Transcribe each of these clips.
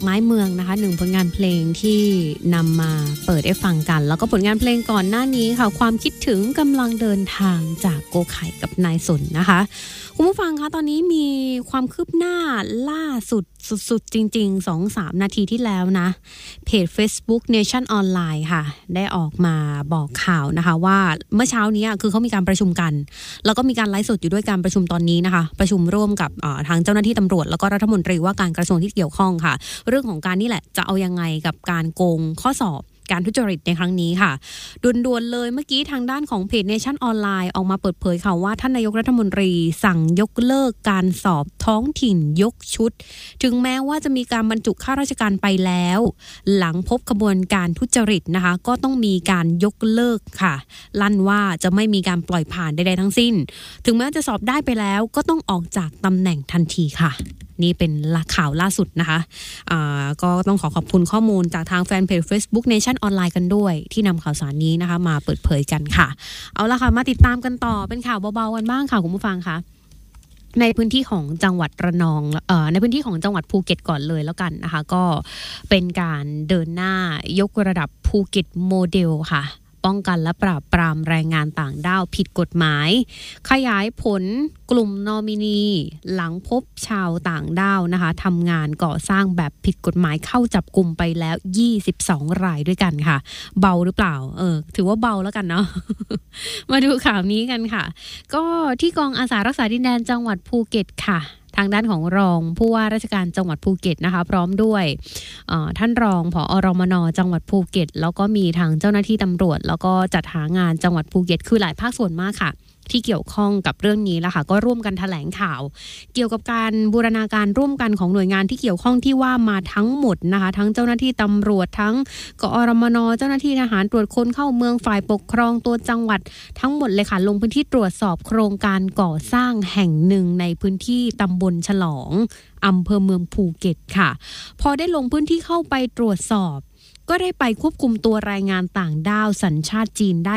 ไม้เมืองนะคะ1ผลงานเพลงที่นำมาเปิดให้ฟังกันแล้วก็ผลงานเพลงก่อนหน้านี้ค่ะความคิดถึงกำลังเดินทางจากโกไข่กับนายสนนะคะคุณผู้ฟังคะตอนนี้มีความคืบหน้าล่าสุดจริงๆ 2-3 นาทีที่แล้วนะเพจ Facebook Nation Online ค่ะได้ออกมาบอกข่าวนะคะว่าเมื่อเช้านี้คือเขามีการประชุมกันแล้วก็มีการไลฟ์สดอยู่ด้วยการประชุมตอนนี้นะคะประชุมร่วมกับทางเจ้าหน้าที่ตำรวจแล้วก็รัฐมนตรีว่าการกระทรวงที่เกี่ยวข้องค่ะเรื่องของการนี่แหละจะเอายังไงกับการโกงข้อสอบการทุจริตในครั้งนี้ค่ะด่วนๆเลยเมื่อกี้ทางด้านของเพจ Nation Online ออกมาเปิดเผยค่ะว่าท่านนายกรัฐมนตรีสั่งยกเลิกการสอบท้องถิ่นยกชุดถึงแม้ว่าจะมีการบรรจุข้าราชการไปแล้วหลังพบขบวนการทุจริตนะคะก็ต้องมีการยกเลิกค่ะลั่นว่าจะไม่มีการปล่อยผ่านใดๆทั้งสิ้นถึงแม้จะสอบได้ไปแล้วก็ต้องออกจากตำแหน่งทันทีค่ะนี่เป็นข่าวล่าสุดนะคะก็ต้องขอบคุณข้อมูลจากทางแฟนเพจ Facebook Nation Online กันด้วยที่นำข่าวสารนี้นะคะมาเปิดเผยกันค่ะเอาละค่ะมาติดตามกันต่อเป็นข่าวเบาๆกันบ้างค่ะคุณผู้ฟังคะในพื้นที่ของจังหวัดระนองในพื้นที่ของจังหวัดภูเก็ตก่อนเลยแล้วกันนะคะก็เป็นการเดินหน้ายกระดับภูเก็ตโมเดลค่ะป้องกันและปราบปรามแรงงานต่างด้าวผิดกฎหมายขยายผลกลุ่มนอมินีหลังพบชาวต่างด้าวนะคะทำงานก่อสร้างแบบผิดกฎหมายเข้าจับกุมไปแล้ว22รายด้วยกันค่ะเบาหรือเปล่าถือว่าเบาแล้วกันเนาะ มาดูข่าวนี้กันค่ะก็ที่กองอาสารักษาดินแดนจังหวัดภูเก็ตค่ะทางด้านของรองผู้ว่าราชการจังหวัดภูเก็ตนะคะพร้อมด้วยท่านรองผอ.รมน.จังหวัดภูเก็ตแล้วก็มีทางเจ้าหน้าที่ตำรวจแล้วก็จัดหางานจังหวัดภูเก็ตคือหลายภาคส่วนมากค่ะที่เกี่ยวข้องกับเรื่องนี้แล้วค่ะก็ร่วมกันแถลงข่าวเกี่ยวกับการบูรณาการร่วมกันของหน่วยงานที่เกี่ยวข้องที่ว่ามาทั้งหมดนะคะทั้งเจ้าหน้าที่ตำรวจทั้งกอรมน.เจ้าหน้าที่ทหารตรวจคนเข้าเมืองฝ่ายปกครองตัวจังหวัดทั้งหมดเลยค่ะลงพื้นที่ตรวจสอบโครงการก่อสร้างแห่งหนึ่งในพื้นที่ตำบลฉลองอำเภอเมืองภูเก็ตค่ะพอได้ลงพื้นที่เข้าไปตรวจสอบก็ได้ไปควบคุมตัวแรงงานต่างด้าวสัญชาติจีนได้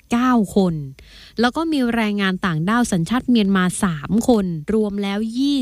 19คนแล้วก็มีแรงงานต่างด้าวสัญชาติเมียนมา3คนรวมแล้ว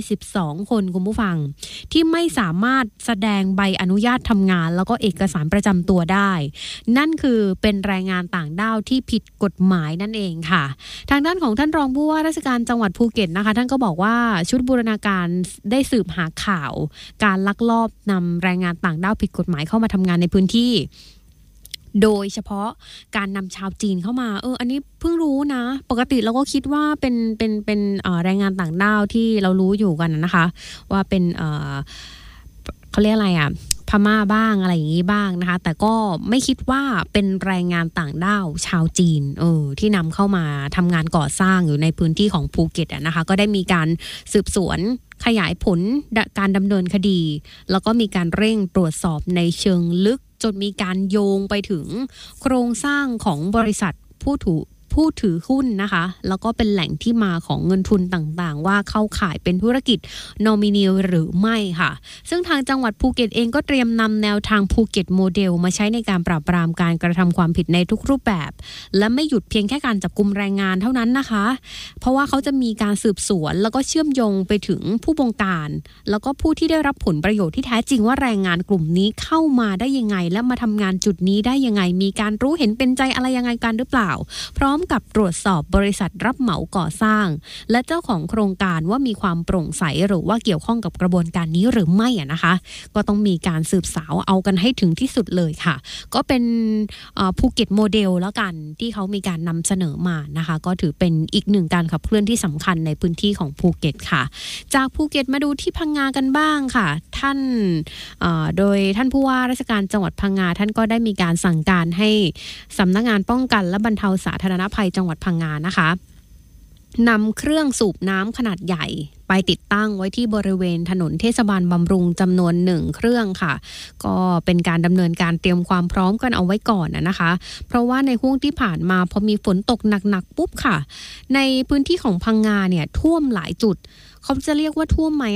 22คนคุณผู้ฟังที่ไม่สามารถแสดงใบอนุญาตทำงานแล้วก็เอกสารประจำตัวได้นั่นคือเป็นแรงงานต่างด้าวที่ผิดกฎหมายนั่นเองค่ะทางด้านของท่านรองผู้ว่าราชการจังหวัดภูเก็ตนะคะท่านก็บอกว่าชุดบูรณาการได้สืบหาข่าวการลักลอบนำแรงงานต่างด้าวผิดกฎหมายเข้ามาทำงานในพื้นที่โดยเฉพาะการนำชาวจีนเข้ามาอันนี้เพิ่งรู้นะปกติเราก็คิดว่าเป็นแรงงานต่างด้าวที่เรารู้อยู่กันนะคะว่าเป็นเขาเรียกอะไรพม่าบ้างอะไรอย่างนี้บ้างนะคะแต่ก็ไม่คิดว่าเป็นแรงงานต่างด้าวชาวจีนที่นำเข้ามาทำงานก่อสร้างอยู่ในพื้นที่ของภูเก็ตนะคะก็ได้มีการสืบสวนขยายผลการดำเนินคดีแล้วก็มีการเร่งตรวจสอบในเชิงลึกจนมีการโยงไปถึงโครงสร้างของบริษัทผู้ถือหุ้นนะคะแล้วก็เป็นแหล่งที่มาของเงินทุนต่างๆว่าเข้าข่ายเป็นธุรกิจนอมินีหรือไม่ค่ะซึ่งทางจังหวัดภูเก็ตเองก็เตรียมนำแนวทางภูเก็ตโมเดลมาใช้ในการปราบปรามการกระทำความผิดในทุกรูปแบบและไม่หยุดเพียงแค่การจับกุมแรงงานเท่านั้นนะคะเพราะว่าเขาจะมีการสืบสวนแล้วก็เชื่อมโยงไปถึงผู้บงการแล้วก็ผู้ที่ได้รับผลประโยชน์ที่แท้จริงว่าแรงงานกลุ่มนี้เข้ามาได้ยังไงและมาทำงานจุดนี้ได้ยังไงมีการรู้เห็นเป็นใจอะไรยังไงกันหรือเปล่าพร้อมกับตรวจสอบบริษัทรับเหมาก่อสร้างและเจ้าของโครงการว่ามีความโปร่งใสหรือว่าเกี่ยวข้องกับกระบวนการนี้หรือไม่นะคะก็ต้องมีการสืบสาวเอากันให้ถึงที่สุดเลยค่ะก็เป็นภูเก็ตโมเดลแล้วกันที่เขามีการนำเสนอมานะคะก็ถือเป็นอีกหนึ่งการขับเคลื่อนที่สำคัญในพื้นที่ของภูเก็ตค่ะจากภูเก็ตมาดูที่พังงากันบ้างค่ะท่านโดยท่านผู้ว่าราชการจังหวัดพังงาท่านก็ได้มีการสั่งการให้สำนักงานป้องกันและบรรเทาสาธารณภัยจังหวัดพังงานะคะนำเครื่องสูบน้ำขนาดใหญ่ไปติดตั้งไว้ที่บริเวณถนนเทศบาลบำรุงจำนวน1เครื่องค่ะก็เป็นการดำเนินการเตรียมความพร้อมกันเอาไว้ก่อนนะคะเพราะว่าในห้วงที่ผ่านมาพอมีฝนตกหนักๆปุ๊บค่ะในพื้นที่ของพังงาเนี่ยท่วมหลายจุดเขาจะเรียกว่าท่วมไหม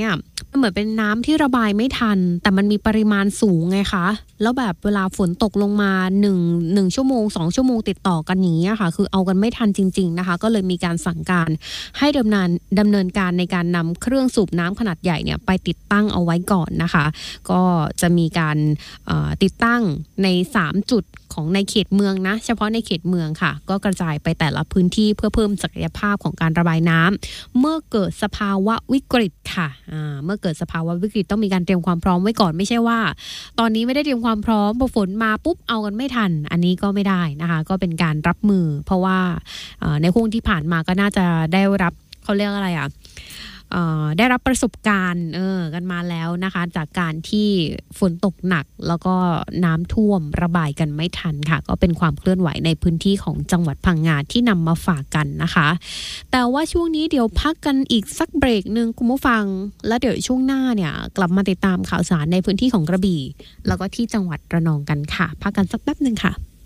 เหมือนเป็นน้ำที่ระบายไม่ทันแต่มันมีปริมาณสูงไงคะแล้วแบบเวลาฝนตกลงมา1ชั่วโมง2ชั่วโมงติดต่อกันอย่างนี้ค่ะคือเอากันไม่ทันจริงๆนะคะก็เลยมีการสั่งการให้ดำเนินการในการนำเครื่องสูบน้ำขนาดใหญ่เนี่ยไปติดตั้งเอาไว้ก่อนนะคะก็จะมีการติดตั้งใน3จุดของในเขตเมืองนะเฉพาะในเขตเมืองค่ะก็กระจายไปแต่ละพื้นที่เพื่อเพิ่มศักยภาพของการระบายน้ำเมื่อเกิดสภาวะวิกฤตค่ะเมื่อเกิดสภาวะวิกฤตต้องมีการเตรียมความพร้อมไว้ก่อนไม่ใช่ว่าตอนนี้ไม่ได้เตรียมความพร้อมพอฝนมาปุ๊บเอากันไม่ทันอันนี้ก็ไม่ได้นะคะก็เป็นการรับมือเพราะว่าในช่วงที่ผ่านมาก็น่าจะได้รับเขาเรียกอะไรได้รับประสบการณ์กันมาแล้วนะคะจากการที่ฝนตกหนักแล้วก็น้ำท่วมระบายกันไม่ทันค่ะก็เป็นความเคลื่อนไหวในพื้นที่ของจังหวัดพังงาที่นำมาฝากกันนะคะแต่ว่าช่วงนี้เดี๋ยวพักกันอีกสักเบรกนึงคุณผู้ฟังแล้วเดี๋ยวช่วงหน้าเนี่ยกลับมาติดตามข่าวสารในพื้นที่ของกระบี่แล้วก็ที่จังหวัดระนองกันค่ะพักกันสักแป๊บนึงค่ะ